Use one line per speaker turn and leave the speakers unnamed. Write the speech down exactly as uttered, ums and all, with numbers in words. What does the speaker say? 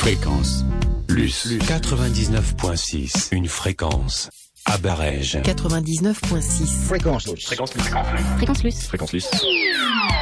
Fréquence Luce quatre-vingt-dix-neuf point six. Une fréquence à Barège.
quatre-vingt-dix-neuf point six.
Fréquence Luce.
Fréquence Luce.
Fréquence Luce.
Fréquence Luce.